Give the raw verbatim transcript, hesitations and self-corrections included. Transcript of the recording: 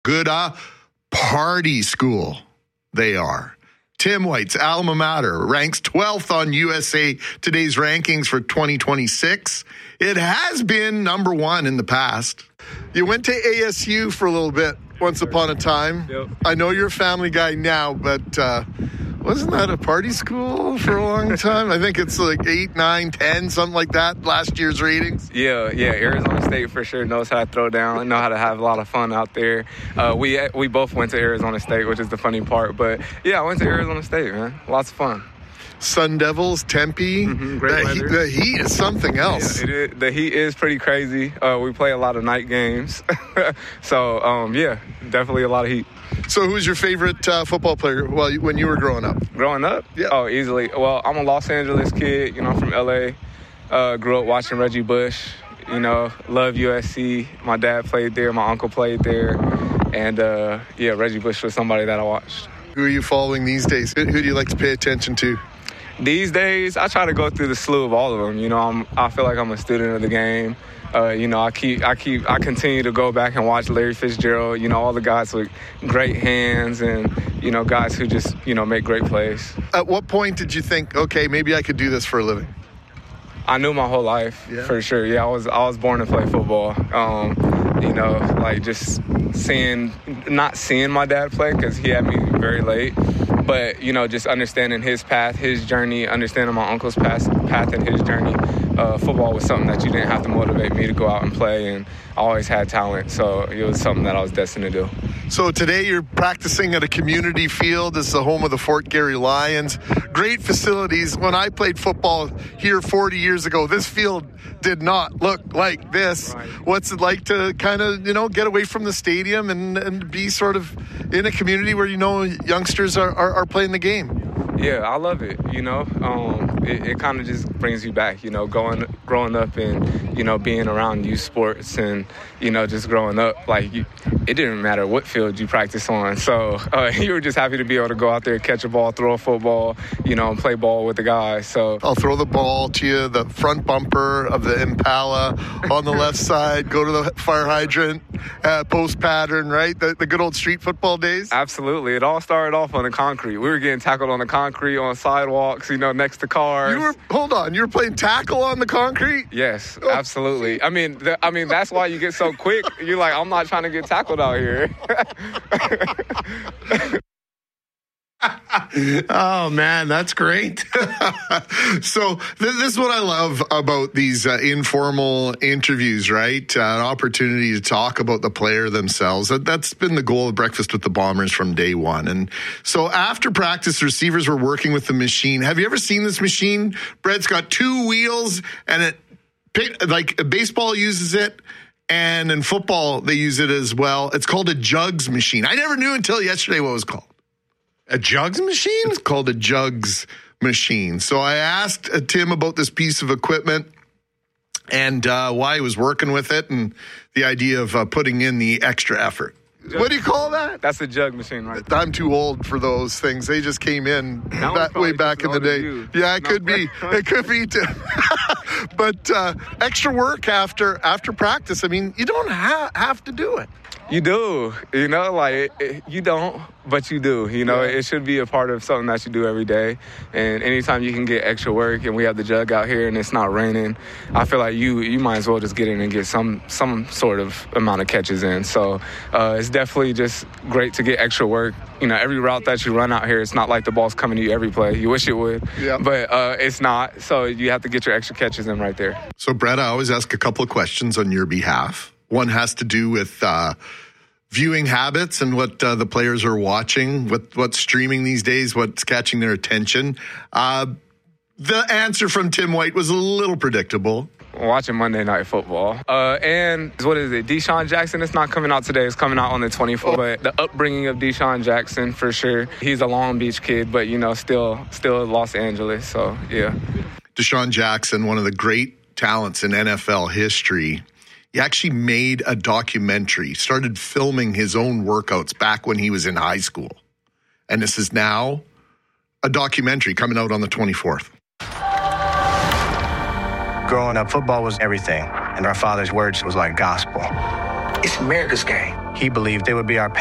Good uh, party school they are. Tim White's alma mater ranks twelfth on U S A Today's rankings for twenty twenty-six. It has been number one in the past. You went to A S U for a little bit once upon a time. Yep. I know you're a family guy now, but uh, wasn't that a party school for a long time? I think it's like eight, nine, ten, something like that, last year's ratings. Yeah, yeah. Arizona State for sure knows how to throw down, know how to have a lot of fun out there. Uh, we we both went to Arizona State, which is the funny part. But, yeah, I went to Arizona State, man. Lots of fun. Sun Devils, Tempe. Mm-hmm, great the, weather. Heat, the heat is something else. Yeah, it is, the heat is pretty crazy. Uh, we play a lot of night games. so, um, yeah, definitely a lot of heat. So who's your favorite uh, football player well, when you were growing up? Growing up? Yeah. Oh, easily. Well, I'm a Los Angeles kid. You know, I'm from L A. Uh, grew up watching Reggie Bush. You know, love U S C. My dad played there. My uncle played there. And, uh, yeah, Reggie Bush was somebody that I watched. Who are you following these days? Who do you like to pay attention to? These days, I try to go through the slew of all of them. You know, I'm, I feel like I'm a student of the game. Uh, you know, I keep, I keep, I continue to go back and watch Larry Fitzgerald. You know, all the guys with great hands and, you know, guys who just, you know, make great plays. At what point did you think, okay, maybe I could do this for a living? I knew my whole life, yeah. for sure. Yeah, I was, I was born to play football. Um, you know, like just seeing, not seeing my dad play because he had me very late. But, you know, just understanding his path, his journey, understanding my uncle's path, path and his journey. Uh, football was something that you didn't have to motivate me to go out and play, and I always had talent, so it was something that I was destined to do. So today you're practicing at a community field. This is the home of the Fort Garry Lions. Great facilities. When I played football here forty years ago, this field did not look like this. Right. What's it like to kind of, you know, get away from the stadium and, and be sort of in a community where, you know, youngsters are, are, are playing the game? Yeah, I love it, you know. Um, it it kind of just brings you back, you know, going, growing up and, you know, being around youth sports and, you know, just growing up. Like, you, it didn't matter what field you practice on. So uh, you were just happy to be able to go out there, catch a ball, throw a football, you know, and play ball with the guys. So I'll throw the ball to you, the front bumper of the Impala on the left side, go to the fire hydrant, uh, post pattern, right? The, the good old street football days. Absolutely. It all started off on the concrete. We were getting tackled on the concrete, on sidewalks, you know, next to cars. You were, hold on, you were playing tackle on the concrete? Yes, absolutely. I mean, the, I mean, that's why you get so quick. You're like, I'm not trying to get tackled out here. Oh, man, that's great. So th- this is what I love about these uh, informal interviews, right? Uh, an opportunity to talk about the player themselves. That, that's been the goal of Breakfast with the Bombers from day one. And so after practice, receivers were working with the machine. Have you ever seen this machine? Brett's got two wheels, and it, like baseball uses it. And in football, they use it as well. It's called a jugs machine. I never knew until yesterday what it was called. A jugs machine? It's called a jugs machine. So I asked uh, Tim about this piece of equipment and uh, why he was working with it and the idea of uh, putting in the extra effort. What do you call that? That's a jug machine, right? I'm too old for those things. They just came in that way back in the day. Yeah, it no. could be. It could be too. But uh, extra work after after practice. I mean, you don't ha- have to do it. You do, you know, like, it, it, you don't, but you do, you know, Yeah. It should be a part of something that you do every day, and anytime you can get extra work, and we have the jug out here, and it's not raining, I feel like you you might as well just get in and get some, some sort of amount of catches in, so uh, it's definitely just great to get extra work. You know, every route that you run out here, it's not like the ball's coming to you every play. You wish it would, Yeah. but uh, it's not, so you have to get your extra catches in right there. So, Brett, I always ask a couple of questions on your behalf. One has to do with uh, viewing habits and what uh, the players are watching, what what's streaming these days, what's catching their attention. Uh, the answer from Tim White was a little predictable. Watching Monday Night Football. Uh, and what is it? Deshaun Jackson, it's not coming out today. It's coming out on the twenty-fourth. But the upbringing of Deshaun Jackson, for sure. He's a Long Beach kid, but, you know, still still Los Angeles. So, yeah. Deshaun Jackson, one of the great talents in N F L history. He actually made a documentary, started filming his own workouts back when he was in high school. And this is now a documentary coming out on the twenty-fourth. Growing up, football was everything, and our father's words was like gospel. It's America's game. he believed they would be our